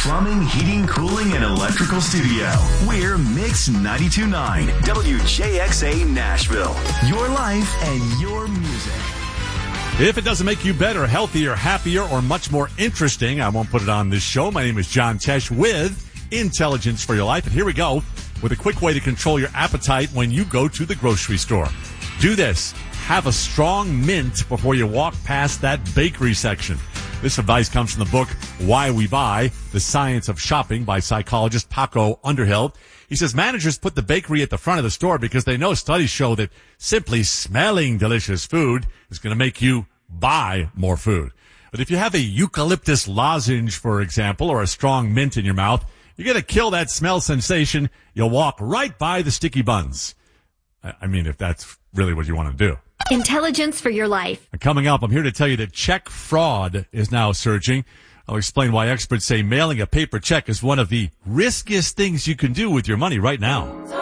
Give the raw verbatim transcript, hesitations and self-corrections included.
plumbing, heating, cooling, and electrical studio. We're Mix ninety-two point nine, W J X A Nashville. Your life and your music. If it doesn't make you better, healthier, happier, or much more interesting, I won't put it on this show. My name is John Tesh with Intelligence for Your Life. And here we go with a quick way to control your appetite when you go to the grocery store. Do this. Have a strong mint before you walk past that bakery section. This advice comes from the book Why We Buy, The Science of Shopping by psychologist Paco Underhill. He says managers put the bakery at the front of the store because they know studies show that simply smelling delicious food is going to make you buy more food. But if you have a eucalyptus lozenge, for example, or a strong mint in your mouth, you're going to kill that smell sensation. You'll walk right by the sticky buns. I mean, if that's really what you want to do. Intelligence for your life. And coming up, I'm here to tell you that check fraud is now surging. I'll explain why experts say mailing a paper check is one of the riskiest things you can do with your money right now.